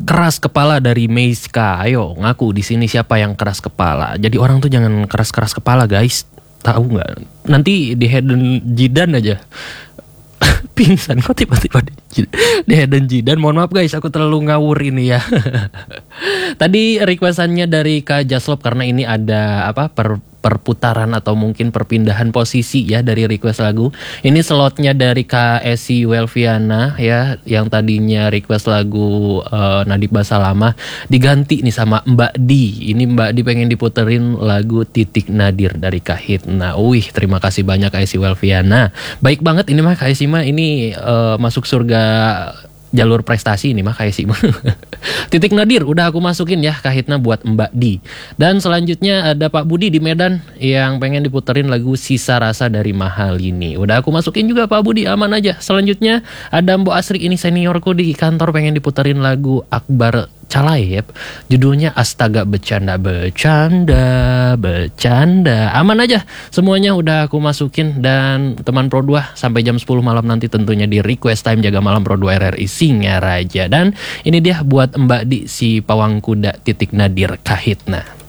Keras kepala dari Meiska. Ayo ngaku di sini siapa yang keras kepala. Jadi orang tuh jangan keras-keras kepala guys. Tahu nggak? Nanti di Hidden Jidan aja pingsan kok tiba-tiba di Hidden Jidan. Mohon maaf guys, aku terlalu ngawur ini ya. Tadi requestannya dari Kak Jaslop karena ini ada perputaran atau mungkin perpindahan posisi ya dari request lagu. Ini slotnya dari Kak Esi Welviana ya, yang tadinya request lagu Nadib Basalama diganti nih sama Mbak Di. Ini Mbak Di pengen diputerin lagu Titik Nadir dari Kak Hitna. Wih, terima kasih banyak Kak Esi Welviana. Baik banget ini mah Kak Esi mah ini masuk surga jalur prestasi ini mah kayak sih. Titik Nadir udah aku masukin ya Kak Hitna buat Mbak Di. Dan selanjutnya ada Pak Budi di Medan yang pengen diputerin lagu Sisa Rasa dari Mahal ini. Udah aku masukin juga Pak Budi, aman aja. Selanjutnya ada Mbok Asri, ini seniorku di kantor, pengen diputerin lagu Akbar Calayep, judulnya Astaga Bercanda Bercanda. Aman aja, semuanya udah aku masukin. Dan teman Pro 2 sampai jam 10 malam nanti tentunya di Request Time Jaga Malam Pro 2 RRI Singaraja. Dan ini dia buat Mbak Di si Pawang Kuda Titik Nadir Kak Hitna.